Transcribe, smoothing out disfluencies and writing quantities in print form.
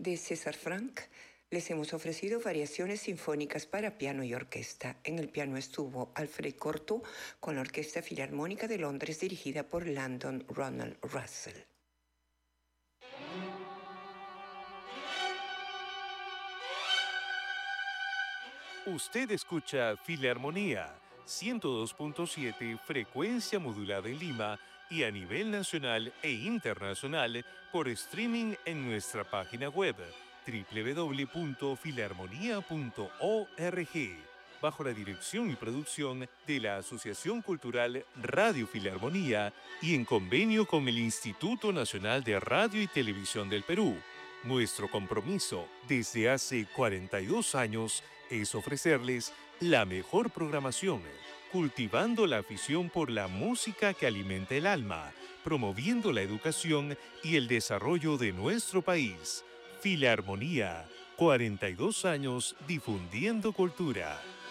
de César Franck, les hemos ofrecido variaciones sinfónicas para piano y orquesta. En el piano estuvo Alfred Cortot con la Orquesta Filarmónica de Londres dirigida por Landon Ronald Russell. Usted escucha Filarmonía 102.7 frecuencia modulada en Lima y a nivel nacional e internacional por streaming en nuestra página web www.filarmonía.org bajo la dirección y producción de la Asociación Cultural Radio Filarmonía y en convenio con el Instituto Nacional de Radio y Televisión del Perú. Nuestro compromiso desde hace 42 años es ofrecerles la mejor programación, cultivando la afición por la música que alimenta el alma, promoviendo la educación y el desarrollo de nuestro país. Filarmonía, 42 años difundiendo cultura.